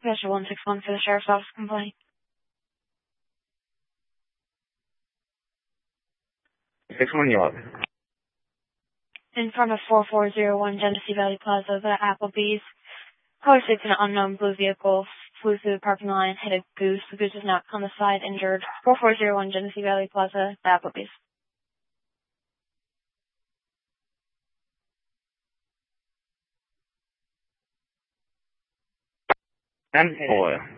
Measure 161 for the Sheriff's Office complaint. 6-1 yard. In front of 4401 Genesee Valley Plaza, the Applebee's. Caller states an unknown blue vehicle flew through the parking lot and hit a goose. The goose is now on the side, injured. 4401 Genesee Valley Plaza, the Applebee's. 10-4.